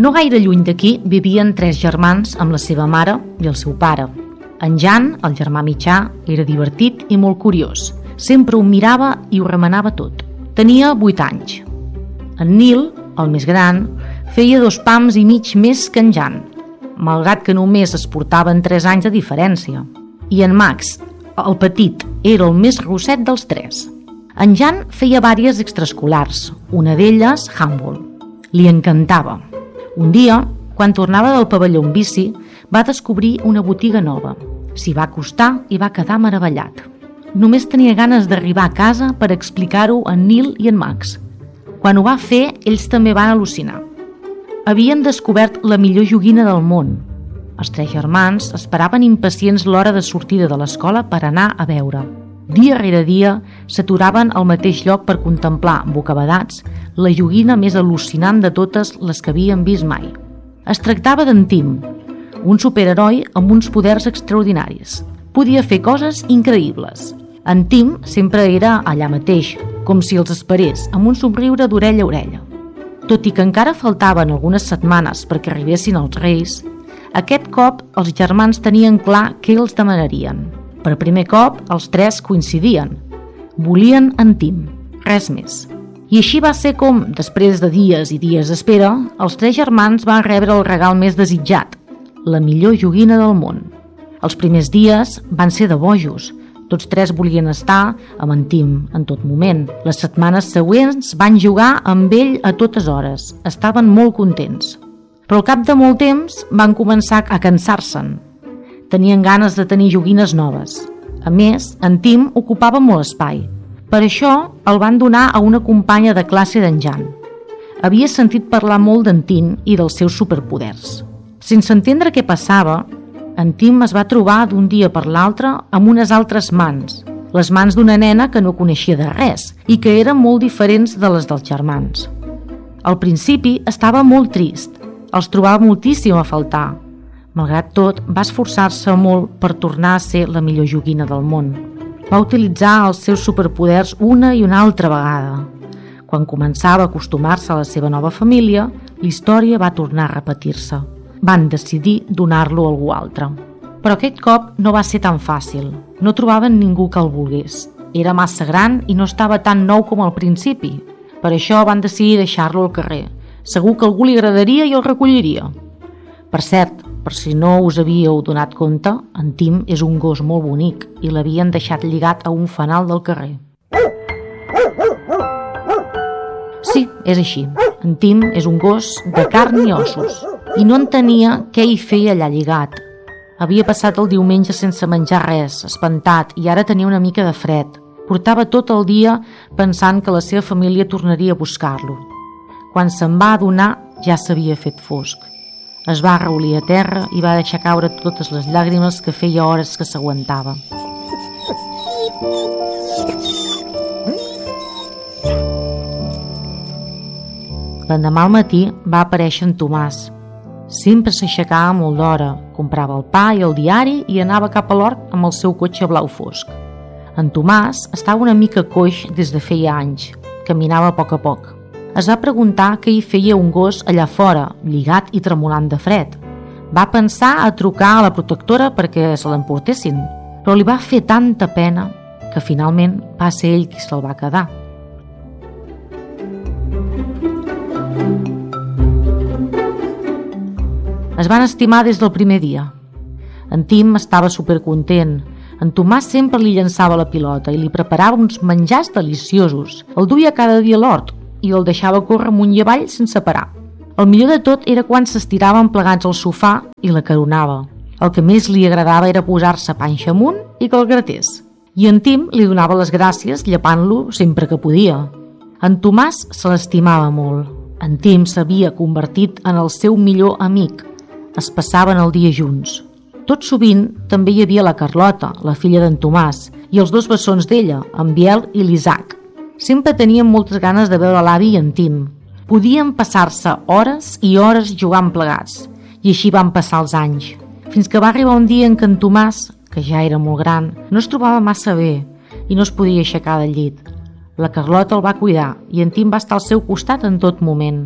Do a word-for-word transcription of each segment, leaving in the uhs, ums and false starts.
No gaire lluny d'aquí vivien tres germans amb la seva mare i el seu pare. En Jan, el germà mitjà, era divertit i molt curiós. Sempre ho mirava i ho remenava tot. Tenia vuit anys. En Nil, el més gran, feia dos pams i mig més que en Jan, malgrat que només es portaven tres anys de diferència. I en Max, el petit, era el més rosset dels tres. En Jan feia vàries extraescolars, una d'elles handball. Li encantava. Un dia, quan tornava del pavelló amb bici, va descobrir una botiga nova. S'hi va acostar i va quedar meravellat. Només tenia ganes d'arribar a casa per explicar-ho a en Nil i en Max. Quan ho va fer, ells també van al·lucinar. Havien descobert la millor joguina del món. Els tres germans esperaven impacients l'hora de sortida de l'escola per anar a veure. Dia rere dia s'aturaven al mateix lloc per contemplar, bocabadats, la joguina més al·lucinant de totes les que havien vist mai. Es tractava d'en Tim, un superheroi amb uns poders extraordinaris. Podia fer coses increïbles. En Tim sempre era allà mateix, com si els esperés, amb un somriure d'orella a orella. Tot i que encara faltaven algunes setmanes perquè arribessin els Reis, aquest cop els germans tenien clar què els demanarien. Per primer cop, els tres coincidien. Volien en Tim, res més. I així va ser com, després de dies i dies d'espera, els tres germans van rebre el regal més desitjat, la millor joguina del món. Els primers dies van ser de bojos. Tots tres volien estar amb en Tim en tot moment. Les setmanes següents van jugar amb ell a totes hores. Estaven molt contents. Però al cap de molt temps van començar a cansar-se'n. Tenien ganes de tenir joguines noves. A més, en Tim ocupava molt espai. Per això el van donar a una companya de classe d'en Jan. Havia sentit parlar molt d'en Tim i dels seus superpoders. Sense entendre què passava, en Tim es va trobar d'un dia per l'altre amb unes altres mans, les mans d'una nena que no coneixia de res i que eren molt diferents de les dels germans. Al principi estava molt trist, els trobava moltíssim a faltar. Malgrat tot, va esforçar-se molt per tornar a ser la millor joguina del món. Va utilitzar els seus superpoders una i una altra vegada. Quan començava a acostumar-se a la seva nova família, la història va tornar a repetir-se. Van decidir donar-lo a algú altre. Però aquest cop no va ser tan fàcil. No trobaven ningú que el volgués. Era massa gran i no estava tan nou com al principi. Per això van decidir deixar-lo al carrer. Segur que algú li agradaria i el recolliria. Per cert, per si no us havíeu donat compte, en Tim és un gos molt bonic i l'havien deixat lligat a un fanal del carrer. Sí, és així. En Tim és un gos de carn i ossos i no entenia què hi feia allà lligat. Havia passat el diumenge sense menjar res, espantat, i ara tenia una mica de fred. Portava tot el dia pensant que la seva família tornaria a buscar-lo. Quan se'n va adonar, ja s'havia fet fosc. Es va arraulir a terra i va deixar caure totes les llàgrimes que feia hores que s'aguantava. L'endemà al matí va aparèixer en Tomàs. Sempre s'aixecava molt d'hora, comprava el pa i el diari i anava cap a l'hort amb el seu cotxe blau fosc. En Tomàs estava una mica coix des de feia anys, caminava a poc a poc. Es va preguntar què hi feia un gos allà fora, lligat i tremolant de fred. Va pensar a trucar a la protectora perquè se l'emportessin, però li va fer tanta pena que finalment va ser ell qui se'l va quedar. Es van estimar des del primer dia. En Tim estava supercontent. En Tomàs sempre li llançava la pilota i li preparava uns menjars deliciosos. El duia cada dia a l'hort i el deixava córrer amunt i avall sense parar. El millor de tot era quan s'estiraven plegats al sofà i l'acaronava. El que més li agradava era posar-se panxa amunt i que el gratés. I en Tim li donava les gràcies llepant-lo sempre que podia. En Tomàs se l'estimava molt. En Tim s'havia convertit en el seu millor amic. Es passaven el dia junts. Tot sovint també hi havia la Carlota, la filla d'en Tomàs, i els dos bessons d'ella, en Biel i l'Isaac. Sempre tenien moltes ganes de veure l'avi i en Tim. Podien passar-se hores i hores jugant plegats, i així van passar els anys, fins que va arribar un dia en què en Tomàs, que ja era molt gran, no es trobava massa bé i no es podia aixecar del llit. La Carlota el va cuidar i en Tim va estar al seu costat en tot moment.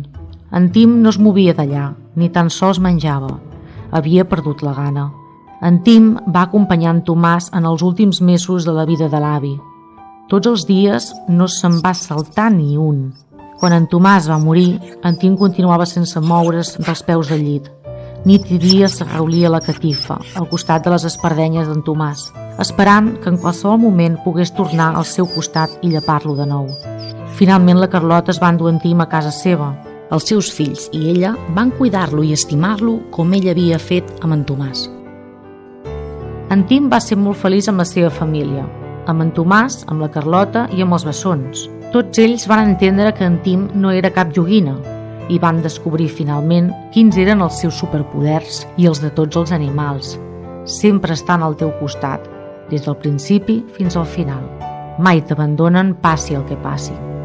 En Tim no es movia d'allà, ni tan sols menjava. Havia perdut la gana. En Tim va acompanyar en Tomàs en els últims mesos de la vida de l'avi. Tots els dies no se'n va saltar ni un. Quan en Tomàs va morir, en Tim continuava sense moure's dels peus del llit. Nit i dia s'arraulia a la catifa, al costat de les espardenyes d'en Tomàs, esperant que en qualsevol moment pogués tornar al seu costat i llepar-lo de nou. Finalment la Carlota es va endur en Tim a casa seva. Els seus fills i ella van cuidar-lo i estimar-lo com ell havia fet amb en Tomàs. En Tim va ser molt feliç amb la seva família, amb en Tomàs, amb la Carlota i amb els bessons. Tots ells van entendre que en Tim no era cap joguina i van descobrir finalment quins eren els seus superpoders i els de tots els animals. Sempre estan al teu costat, des del principi fins al final. Mai t'abandonen, passi el que passi.